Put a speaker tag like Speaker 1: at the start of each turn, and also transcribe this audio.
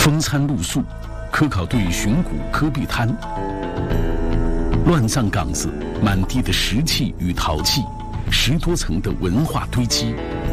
Speaker 1: 风餐露宿，科考队寻古戈壁滩。乱葬岗子，满地的石器与陶器，10多层的文化堆积，